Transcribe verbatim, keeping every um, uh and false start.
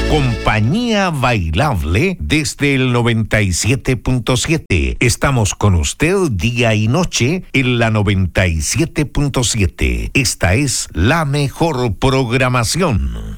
Compañía Bailable desde el noventa y siete punto siete. Estamos con usted día y noche en la noventa y siete punto siete. Esta es la mejor programación.